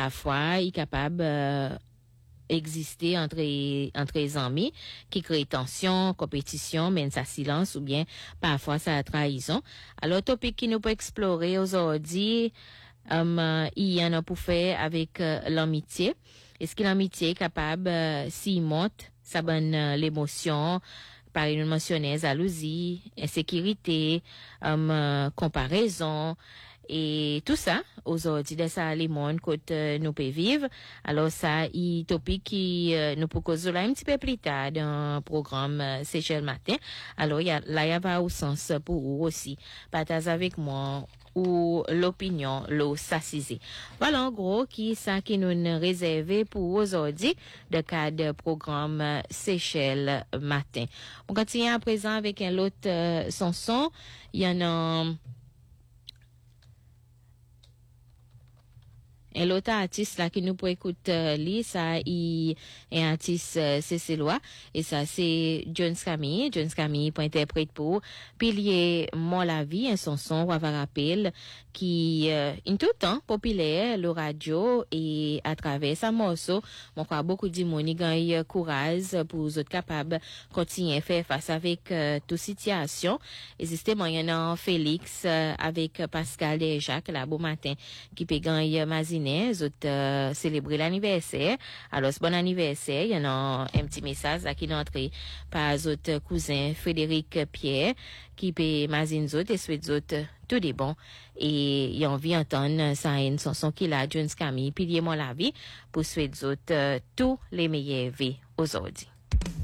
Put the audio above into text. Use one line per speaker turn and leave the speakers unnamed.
parfois il est capable exister entre les amis qui crée tension, compétition, mène sa silence ou bien parfois sa trahison. Alors topic qui nous peut explorer aujourd'hui, il y en a pour faire avec l'amitié. Est-ce que l'amitié est capable s'y monte ça bonne l'émotion par une mentionné jalousie, insécurité, comparaison et tout ça aujourd'hui de ça les monde que nous peut vivre. Alors ça il topic qui nous peut causer là un petit peu plus tard dans le programme Seychelles matin. Alors il y va au sens pour vous aussi partage avec moi ou l'opinion l'eau s'assiser. Voilà en gros qui ça qui nous réservé pour aujourd'hui de cadre programme Seychelles matin. On continue à présent avec un autre chanson. Il y en a un autre artiste là qui nous peut écouter lui ça il est un artiste cécélois et ça c'est Jones Camille pour interprète pour Pilier Mon la vie un chanson on va rappeler qui en tout temps populaire le radio et à travers sa morceau on croit beaucoup de monde gagne courage pour être capable continuer faire face avec toute situation et justement il y en a Félix avec Pascal et Jacques là bon matin qui peut gagner mazine célébrer l'anniversaire. Alors, ce bon anniversaire, il y en a un petit message là qui est entré par votre cousin Frédéric Pierre qui peut mazine zot et souhaite zot tout des bons et il a envie d'entendre ça une chanson qu'il a Jones Camille Pilier Mon la vie pour souhaiter zot tous les meilleurs vies aujourd'hui.